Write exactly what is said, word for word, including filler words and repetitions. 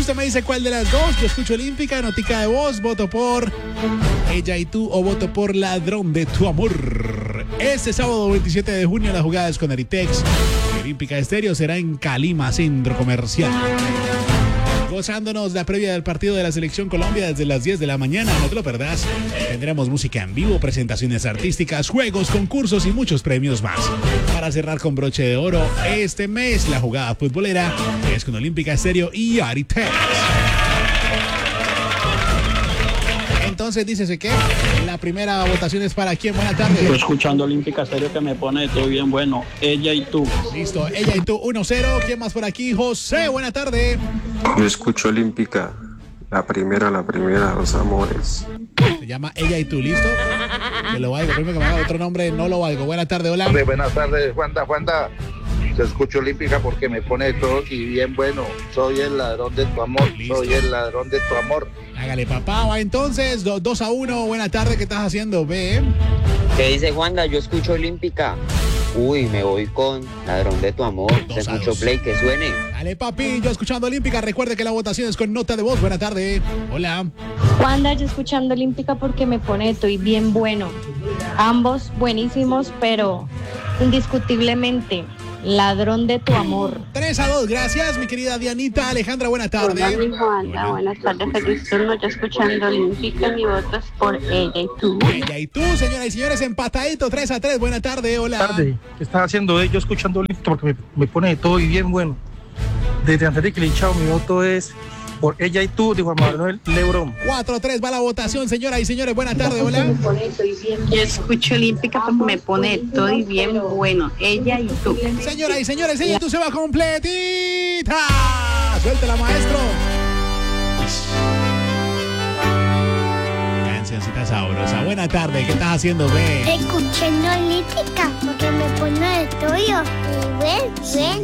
Usted me dice cuál de las dos. Yo escucho Olímpica, notica de voz, voto por Ella y Tú o voto por Ladrón de tu Amor. Este sábado veintisiete de junio las jugadas con Aritex. Olímpica Estéreo será en Calima, Centro Comercial. Gozándonos la previa del partido de la Selección Colombia desde las diez de la mañana, no te lo perdás. Tendremos música en vivo, presentaciones artísticas, juegos, concursos y muchos premios más. Para cerrar con broche de oro, este mes la jugada futbolera es con Olímpica Estéreo y Aritex. Entonces, dícese que la primera votación es para quién. Buenas tardes. Estoy escuchando Olímpica Estéreo que me pone todo bien bueno. Ella y Tú. Listo, Ella y Tú uno cero. ¿Quién más por aquí? José, buena tarde. Yo escucho Olímpica, la primera, la primera, los amores. Se llama Ella y Tú, ¿listo? Que lo valgo, primero que me haga otro nombre, no lo valgo. Buenas tardes, hola. Buenas tardes, Juanda, Juanda. Yo escucho Olímpica porque me pone todo y bien bueno. Soy el ladrón de tu amor, Listo. soy el ladrón de tu amor. Hágale, papá. Va entonces, dos a uno. Buenas tardes, ¿qué estás haciendo? Ve. ¿Qué dice Juanda? Yo escucho Olímpica. Uy, me voy con Ladrón de tu Amor. Dos Se a escuchó dos. play, que suene. Dale, papi, yo escuchando Olímpica. Recuerde que la votación es con nota de voz. Buena tarde. Hola. Wanda, yo escuchando Olímpica porque me pone estoy bien bueno. Ambos buenísimos, pero indiscutiblemente, Ladrón de tu Amor. tres a dos, gracias, mi querida Dianita. Alejandra, buena tarde. Hola, mi Juanda, buenas tardes, feliz turno. Yo escuchando Olímpica, mi voto es por Ella y Tú. Ella y Tú, señoras y señores, empatadito, tres a tres. Buena tarde, hola. Tarde, ¿qué estás haciendo? Eh? Yo escuchando Olímpica porque me, me pone de todo y bien bueno. Desde Enrique Linchao, mi voto es por Ella y Tú, de Juan Manuel Lebrón. cuatro a tres va la votación, señoras y señores. Buena tarde, hola. Yo escucho Olímpica porque me pone de todo y bien bueno. Ella y Tú. Señoras y señores, Ella y Tú se va completita. Suéltela, maestro. Cancioncita sabrosa. Buena tarde, ¿qué estás haciendo, ve? Escuchando Olímpica porque me pone de tuyo y ven, ven.